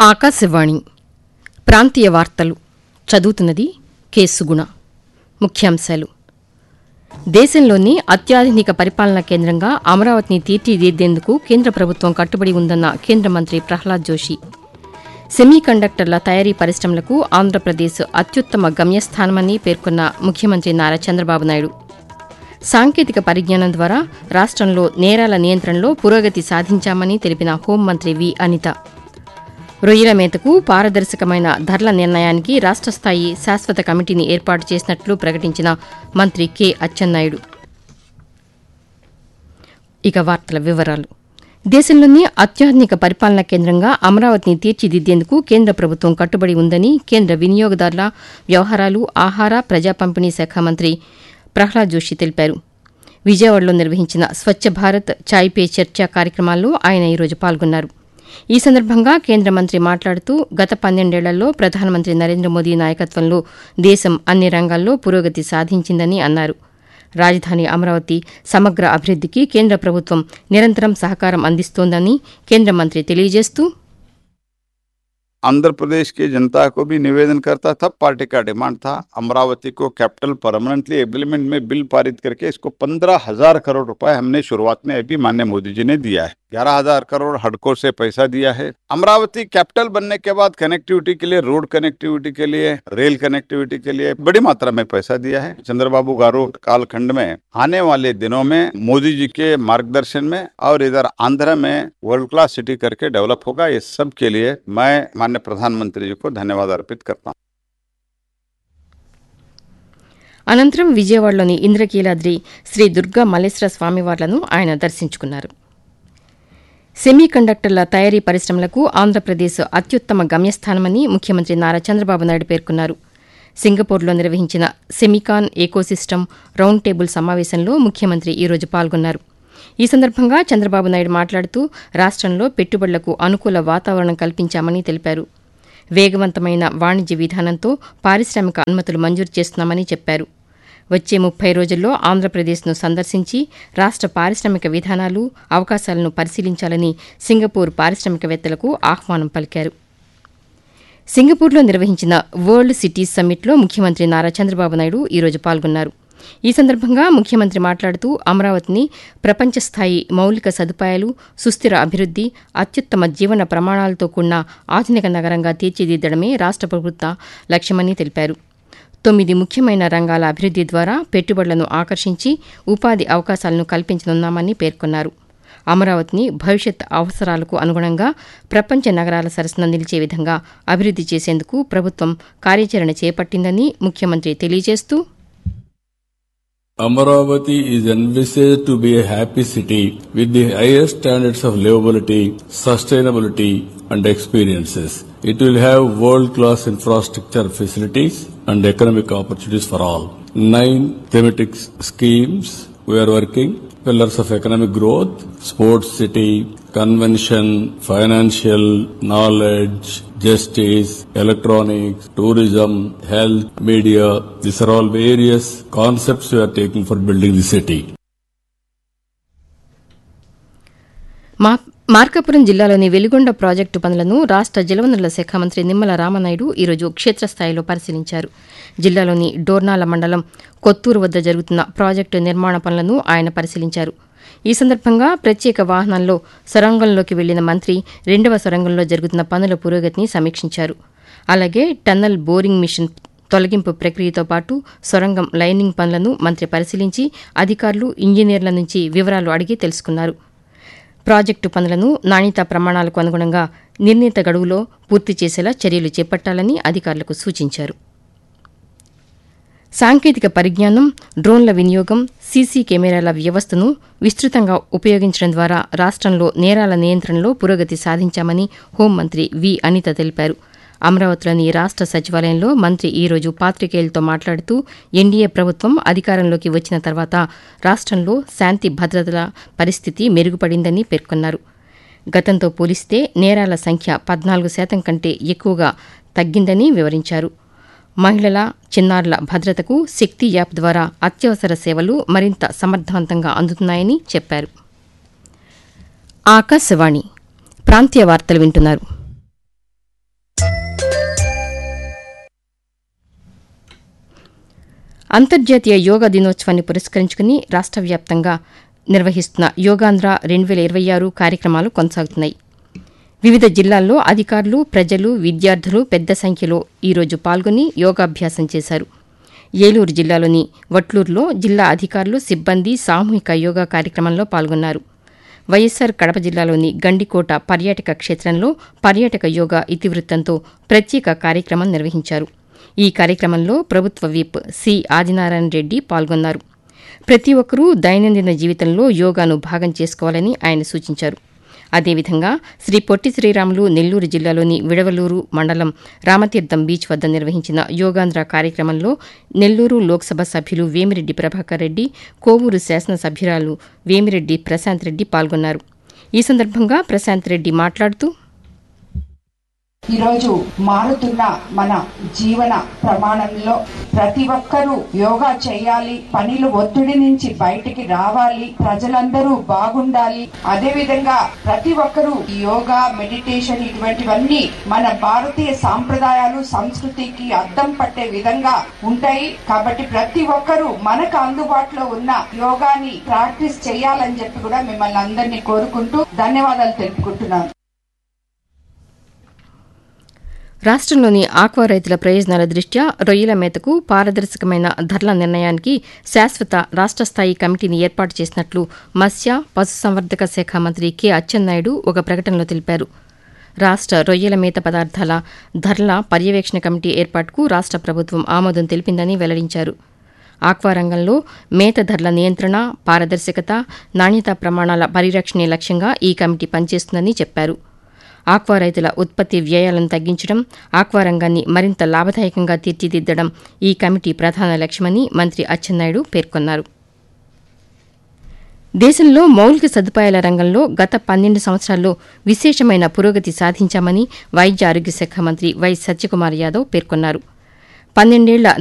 ఆకాశవాణి ప్రాంతీయ వార్తలు చదువుతున్నది కె సుగుణ. ముఖ్యాంశాలు: దేశంలోని అత్యాధునిక పరిపాలనా కేంద్రంగా అమరావతిని తీర్చిదిద్దేందుకు కేంద్ర ప్రభుత్వం కట్టుబడి ఉందన్న కేంద్ర మంత్రి ప్రహ్లాద్ జోషి. సెమీ కండక్టర్ల తయారీ పరిశ్రమలకు ఆంధ్రప్రదేశ్ అత్యుత్తమ గమ్యస్థానమని పేర్కొన్న ముఖ్యమంత్రి నారా చంద్రబాబు నాయుడు. సాంకేతిక పరిజ్ఞానం ద్వారా రాష్టంలో నేరాల నియంత్రణలో పురోగతి సాధించామని తెలిపిన హోంమంత్రి వి అనిత. రొయ్యల మేతకు పారదర్శకమైన ధరల నిర్ణయానికి రాష్ట స్థాయి శాశ్వత కమిటీని ఏర్పాటు చేసినట్లు ప్రకటించిన మంత్రి కె అచ్చెన్నాయుడు. ఇక వార్తల వివరాలు. దేశంలోని అత్యాధునిక పరిపాలనా కేంద్రంగా అమరావతిని తీర్చిదిద్దేందుకు కేంద్ర ప్రభుత్వం కట్టుబడి ఉందని కేంద్ర వినియోగదారుల వ్యవహారాలు, ఆహార, ప్రజా పంపిణీ శాఖ మంత్రి ప్రహ్లాద్ జోషి తెలిపారు. విజయవాడలో నిర్వహించిన స్వచ్ఛ భారత్ చాయ్ పే చర్చా కార్యక్రమాల్లో ఆయన ఈరోజు పాల్గొన్నారు. ఈ సందర్భంగా కేంద్ర మంత్రి మాట్లాడుతూ గత 12 ఏళ్లలో ప్రధానమంత్రి నరేంద్ర మోదీ నాయకత్వంలో దేశం అన్ని రంగాల్లో పురోగతి సాధించిందని అన్నారు. రాజధాని అమరావతి సమగ్ర అభివృద్దికి కేంద్ర ప్రభుత్వం నిరంతరం సహకారం అందిస్తోందని కేంద్ర మంత్రి తెలియజేస్తూ, आंध्र प्रदेश की जनता को भी निवेदन करता था, पार्टी का डिमांड था अमरावती को कैपिटल परमानेंटली एग्रीमेंट में बिल पारित करके इसको 15,000 करोड़ रुपए हमने शुरुआत में अभी माननीय मोदी जी ने दिया है। 11,000 करोड़ हडको से पैसा दिया है। अमरावती कैपिटल बनने के बाद कनेक्टिविटी के लिए, रोड कनेक्टिविटी के लिए, रेल कनेक्टिविटी के लिए बड़ी मात्रा में पैसा दिया है। चंद्रबाबू गारू कालखंड में आने वाले दिनों में मोदी जी के मार्गदर्शन में और इधर आंध्र में वर्ल्ड क्लास सिटी करके डेवलप होगा। इस सब के लिए मैं माननीय प्रधानमंत्री जी को धन्यवाद अर्पित करता हूँ. అనంతరం విజయవాడలోని ఇంద్రకీలాద్రి శ్రీ దుర్గా మల్లేశ్వర స్వామివార్లను ఆయన దర్శించుకున్నారు. సెమీ కండక్టర్ల తయారీ పరిశ్రమలకు ఆంధ్రప్రదేశ్ అత్యుత్తమ గమ్యస్థానమని ముఖ్యమంత్రి నారా చంద్రబాబు నాయుడు పేర్కొన్నారు. సింగపూర్లో నిర్వహించిన సెమికాన్ ఎకోసిస్టమ్ రౌండ్ టేబుల్ సమావేశంలో ముఖ్యమంత్రి ఈరోజు పాల్గొన్నారు. ఈ సందర్భంగా చంద్రబాబు నాయుడు మాట్లాడుతూ రాష్టంలో పెట్టుబడులకు అనుకూల వాతావరణం కల్పించామని తెలిపారు. వేగవంతమైన వాణిజ్య విధానంతో పారిశ్రామిక అనుమతులు మంజూరు చేస్తున్నామని చెప్పారు. వచ్చే 30 రోజుల్లో ఆంధ్రప్రదేశ్ను సందర్శించి రాష్ట పారిశ్రామిక విధానాలు, అవకాశాలను పరిశీలించాలని సింగపూర్ పారిశ్రామికవేత్తలకు ఆహ్వానం పలికారు. సింగపూర్లో నిర్వహించిన వరల్డ్ సిటీస్ సమ్మిట్లో ముఖ్యమంత్రి నారా చంద్రబాబు నాయుడు ఈరోజు పాల్గొన్నారు. ఈ సందర్భంగా ముఖ్యమంత్రి మాట్లాడుతూ అమరావతిని ప్రపంచ స్థాయి మౌలిక సదుపాయాలు, సుస్థిర అభివృద్ది, అత్యుత్తమ జీవన ప్రమాణాలతో కూడిన ఆధునిక నగరంగా తీర్చిదిద్దడమే రాష్ట ప్రభుత్వ లక్ష్యమని తెలిపారు. 9 ముఖ్యమైన రంగాల అభివృద్ది ద్వారా పెట్టుబడులను ఆకర్షించి ఉపాధి అవకాశాలను కల్పించనున్నామని పేర్కొన్నారు. అమరావతిని భవిష్యత్ అవసరాలకు అనుగుణంగా ప్రపంచ నగరాల సరసన నిలిచే విధంగా అభివృద్ది చేసేందుకు ప్రభుత్వం కార్యాచరణ చేపట్టిందని ముఖ్యమంత్రి తెలియజేస్తూ, Amaravati is envisaged to be a happy city with the highest standards of livability, sustainability and experiences. It will have world-class infrastructure facilities and economic opportunities for all. 9 thematic schemes we are working. Pillars of economic growth, sports city, convention, financial, knowledge, justice, electronics, tourism, health, media. These are all various concepts we are taking for building the city. Markapuram జిల్లాలోని Veligonda project పనులను రాష్ట జలవనరుల శాఖ మంత్రి నిమ్మల రామనాయుడు ఈరోజు క్షేత్రస్థాయిలో పరిశీలించారు. జిల్లాలోని డోర్నాల మండలం కొత్తూరు వద్ద జరుగుతున్న ప్రాజెక్టు నిర్మాణ పనులను ఆయన పరిశీలించారు. ఈ సందర్భంగా ప్రత్యేక వాహనంలో సొరంగంలోకి వెళ్లిన మంత్రి 2వ సొరంగంలో జరుగుతున్న పనుల పురోగతిని సమీక్షించారు. అలాగే టన్నల్ బోరింగ్ మిషన్ తొలగింపు ప్రక్రియతో పాటు సొరంగం లైనింగ్ పనులను మంత్రి పరిశీలించి అధికారులు, ఇంజనీర్ల నుంచి వివరాలు అడిగి తెలుసుకున్నారు. ప్రాజెక్టు పనులను నాణ్యతా ప్రమాణాలకు అనుగుణంగా నిర్ణీత గడువులో పూర్తి చేసేలా చర్యలు చేపట్టాలని అధికారులకు సూచించారు. సాంకేతిక పరిజ్ఞానం, డ్రోన్ల వినియోగం, సీసీ కెమెరాల వ్యవస్థను విస్తృతంగా ఉపయోగించడం ద్వారా రాష్టంలో నేరాల నియంత్రణలో పురోగతి సాధించామని హోంమంత్రి వి అనిత తెలిపారు. అమరావతిలోని రాష్ట సచివాలయంలో మంత్రి ఈరోజు పాతికేయులతో మాట్లాడుతూ ఎన్డీఏ ప్రభుత్వం అధికారంలోకి వచ్చిన తర్వాత రాష్టంలో శాంతి భద్రతల పరిస్థితి మెరుగుపడిందని పేర్కొన్నారు. గతంతో పోలిస్తే నేరాల సంఖ్య 14% కంటే ఎక్కువగా తగ్గిందని వివరించారు. మహిళల, చిన్నారుల భద్రతకు శక్తి యాప్ ద్వారా అత్యవసర సేవలు మరింత సమర్థవంతంగా అందుతున్నాయని చెప్పారు. ఆకాశవాణి ప్రాంతీయ వార్తలు వింటున్నారు. అంతర్జాతీయ యోగా దినోత్సవాన్ని పురస్కరించుకుని రాష్ట్ర వ్యాప్తంగా నిర్వహిస్తున్న యోగాంధ్ర 2026 కార్యక్రమాలు కొనసాగుతున్నాయి. వివిధ జిల్లాల్లో అధికారులు, ప్రజలు, విద్యార్థులు పెద్ద సంఖ్యలో ఈరోజు పాల్గొని యోగాభ్యాసం చేశారు. ఏలూరు జిల్లాలోని వట్లూరులో జిల్లా అధికారులు, సిబ్బంది సామూహిక యోగా కార్యక్రమంలో పాల్గొన్నారు. వైఎస్సార్ కడప జిల్లాలోని గండికోట పర్యాటక క్షేత్రంలో పర్యాటక యోగా ఇతివృత్తంతో ప్రత్యేక కార్యక్రమం నిర్వహించారు. ఈ కార్యక్రమంలో ప్రభుత్వ విప్ సి ఆదినారాయణ రెడ్డి పాల్గొన్నారు. ప్రతి ఒక్కరూ దైనందిన జీవితంలో యోగాను భాగం చేసుకోవాలని ఆయన సూచించారు. అదేవిధంగా శ్రీ పొట్టి శ్రీరాములు నెల్లూరు జిల్లాలోని విడవలూరు మండలం రామతీర్థం బీచ్ వద్ద నిర్వహించిన యోగాంధ్ర కార్యక్రమంలో నెల్లూరు లోక్సభ సభ్యులు వేమిరెడ్డి ప్రభాకర్ రెడ్డి, కోవూరు శాసనసభ్యురాలు వేమిరెడ్డి ప్రశాంత్ రెడ్డి పాల్గొన్నారు. ఈ సందర్భంగా ప్రశాంత్ రెడ్డి మాట్లాడుతూ, ఈరోజు మారుతున్న మన జీవన ప్రమాణంలో ప్రతి ఒక్కరూ యోగా చేయాలి, పనిలో ఒత్తిడి నుంచి బయటికి రావాలి, ప్రజలందరూ బాగుండాలి. అదే విధంగా ప్రతి ఒక్కరూ యోగా, మెడిటేషన్ ఇటువంటివన్నీ మన భారతీయ సాంప్రదాయాలు, సంస్కృతికి అద్దం పట్టే విధంగా ఉంటాయి. కాబట్టి ప్రతి ఒక్కరూ మనకు అందుబాటులో ఉన్న యోగాని ప్రాక్టీస్ చేయాలని చెప్పి కూడా మిమ్మల్ని అందరినీ కోరుకుంటూ ధన్యవాదాలు తెలుపుకుంటున్నాను. రాష్ట్రంలోని ఆక్వా రైతుల ప్రయోజనాల దృష్ట్యా రొయ్యల మేతకు పారదర్శకమైన ధరల నిర్ణయానికి శాశ్వత రాష్ట్ర స్థాయి కమిటీని ఏర్పాటు చేసినట్లు మత్స్య, పశుసంవర్ధక శాఖ మంత్రి కె అచ్చెన్నాయుడు ఒక ప్రకటనలో తెలిపారు. రాష్ట్ర రొయ్యల మేత పదార్థాల ధరల పర్యవేక్షణ కమిటీ ఏర్పాటుకు రాష్ట్ర ప్రభుత్వం ఆమోదం తెలిపిందని వెల్లడించారు. ఆక్వా రంగంలో మేత ధరల నియంత్రణ, పారదర్శకత, నాణ్యతా ప్రమాణాల పరిరక్షణే లక్ష్యంగా ఈ కమిటీ పనిచేస్తుందని చెప్పారు. ఆక్వా రైతుల ఉత్పత్తి వ్యయాలను తగ్గించడం, ఆక్వా రంగాన్ని మరింత లాభదాయకంగా తీర్చిదిద్దడం ఈ కమిటీ ప్రధాన లక్ష్యమని మంత్రి అచ్చెన్నాయుడు పేర్కొన్నారు. దేశంలో మౌలిక సదుపాయాల రంగంలో గత 12 సంవత్సరాల్లో విశేషమైన పురోగతి సాధించామని వైద్య ఆరోగ్య శాఖ మంత్రి వై సత్యకుమార్ యాదవ్ పేర్కొన్నారు. 12 ఏళ్ల